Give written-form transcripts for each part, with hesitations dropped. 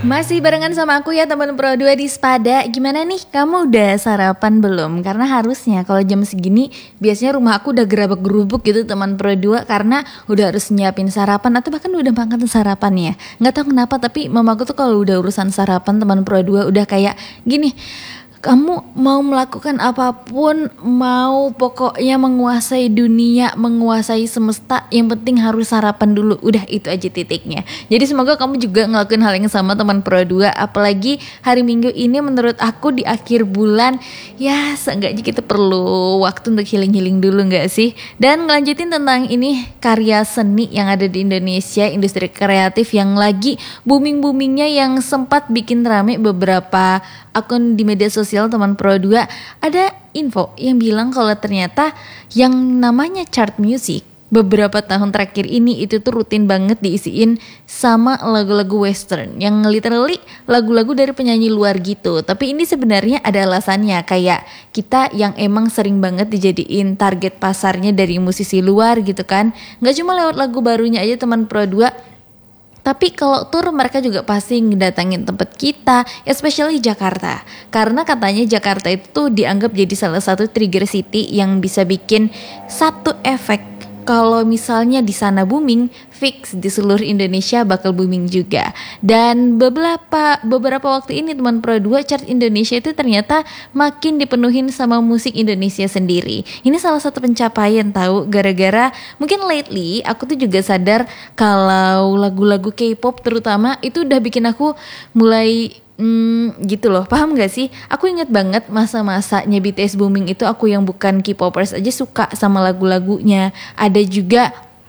Masih barengan sama aku ya teman Pro 2 di Spada. Gimana nih, kamu udah sarapan belum? Karena harusnya kalau jam segini biasanya rumah aku udah gerabak-gerubuk gitu teman Pro 2, karena udah harus nyiapin sarapan atau bahkan udah makan sarapan ya. Nggak tahu kenapa tapi mamaku tuh kalau udah urusan sarapan teman Pro 2 udah kayak gini, kamu mau melakukan apapun, mau pokoknya menguasai dunia, menguasai semesta, yang penting harus sarapan dulu. Udah itu aja titiknya. Jadi semoga kamu juga ngelakuin hal yang sama teman Pro 2. Apalagi hari Minggu ini menurut aku di akhir bulan, ya seenggaknya kita perlu waktu untuk healing-healing dulu gak sih? Dan ngelanjutin tentang ini, karya seni yang ada di Indonesia, industri kreatif yang lagi booming-boomingnya, yang sempat bikin rame beberapa akun di media sosial teman Pro 2. Ada info yang bilang kalau ternyata yang namanya chart music beberapa tahun terakhir ini itu tuh rutin banget diisiin sama lagu-lagu western, yang literally lagu-lagu dari penyanyi luar gitu. Tapi ini sebenarnya ada alasannya, kayak kita yang emang sering banget dijadiin target pasarnya dari musisi luar gitu kan. Gak cuma lewat lagu barunya aja teman Pro 2, tapi kalau tour mereka juga pasti ngedatangin tempat kita, especially Jakarta. Karena katanya Jakarta itu tuh dianggap jadi salah satu trigger city yang bisa bikin satu efek. Kalau misalnya di sana booming, fix di seluruh Indonesia bakal booming juga. Dan beberapa waktu ini teman Pro 2, chart Indonesia itu ternyata makin dipenuhin sama musik Indonesia sendiri. Ini salah satu pencapaian tahu, gara-gara mungkin lately aku tuh juga sadar kalau lagu-lagu K-pop terutama itu udah bikin aku mulai gitu loh, paham gak sih? Aku inget banget masa-masanya BTS booming itu, aku yang bukan K-popers aja suka sama lagu-lagunya. Ada juga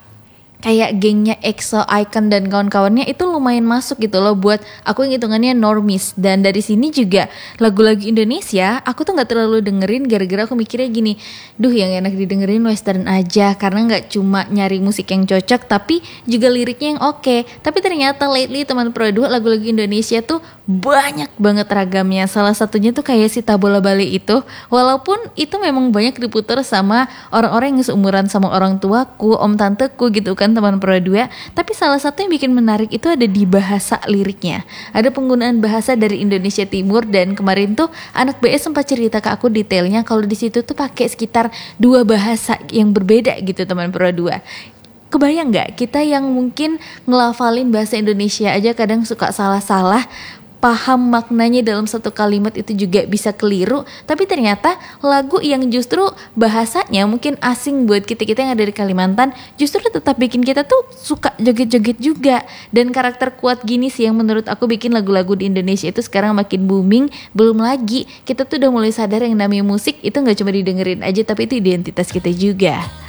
kayak gengnya EXO, iKON dan kawan-kawannya itu lumayan masuk gitu loh buat aku yang hitungannya normis. Dan dari sini juga lagu-lagu Indonesia aku tuh gak terlalu dengerin, gara-gara aku mikirnya gini, duh yang enak didengerin western aja, karena gak cuma nyari musik yang cocok tapi juga liriknya yang oke. Tapi ternyata lately teman Pro 2, lagu-lagu Indonesia tuh banyak banget ragamnya. Salah satunya tuh kayak si Tabola Bale itu, walaupun itu memang banyak diputar sama orang-orang yang seumuran sama orang tuaku, om tanteku gitu kan teman Pro 2, tapi salah satu yang bikin menarik itu ada di bahasa liriknya. Ada penggunaan bahasa dari Indonesia Timur, dan kemarin tuh anak BS sempat cerita ke aku detailnya kalau di situ tuh pakai sekitar 2 bahasa yang berbeda gitu teman Pro 2. Kebayang nggak, kita yang mungkin ngelafalin bahasa Indonesia aja kadang suka salah-salah, paham maknanya dalam satu kalimat itu juga bisa keliru. Tapi ternyata lagu yang justru bahasanya mungkin asing buat kita-kita yang ada di Kalimantan, justru tetap bikin kita tuh suka joget-joget juga. Dan karakter kuat gini sih yang menurut aku bikin lagu-lagu di Indonesia itu sekarang makin booming. Belum lagi kita tuh udah mulai sadar yang namanya musik itu gak cuma didengerin aja, tapi itu identitas kita juga.